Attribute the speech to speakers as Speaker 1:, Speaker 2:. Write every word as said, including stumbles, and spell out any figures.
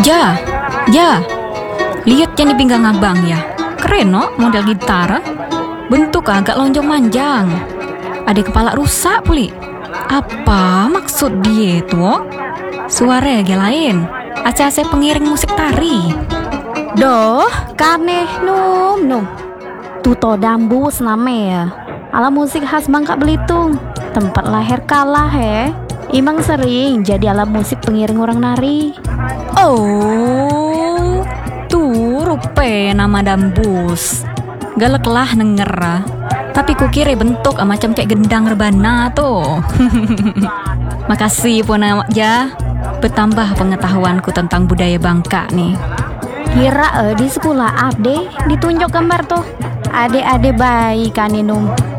Speaker 1: Ja, ja, lihat yang di pinggang abang ya. Keren no, model gitar. Bentuk agak lonjong manjang. Ada kepala rusak puli. Apa maksud dia tuh? Suara agak lain. Aceh-aceh pengiring musik tari.
Speaker 2: Doh, kaneh num num. Tuto dambus nama ya. Alat musik khas Bangka Belitung. Tempat lahir kalah he. Imang sering jadi alat musik pengiring orang nari.
Speaker 1: Oh, tuh rupe nama dambus. Galak-lah denger. Tapi kukira bentuk ah, macam kayak gendang rebana tuh. Makasih Puna ja. Bertambah pengetahuanku tentang budaya Bangka nih.
Speaker 2: Kira eh, di sekolah abde ditunjuk gambar tuh. Ade-ade bayi kaninum.